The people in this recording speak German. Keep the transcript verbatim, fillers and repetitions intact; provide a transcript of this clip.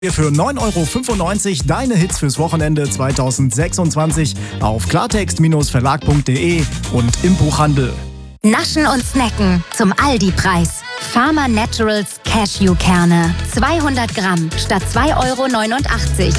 Für neun Euro fünfundneunzig deine Hits fürs Wochenende zweitausendsechsundzwanzig auf klartext Verlag punkt de und im Buchhandel. Naschen und snacken zum Aldi-Preis. Farmer Naturals Cashewkerne. zweihundert Gramm statt zwei Euro neunundachtzig.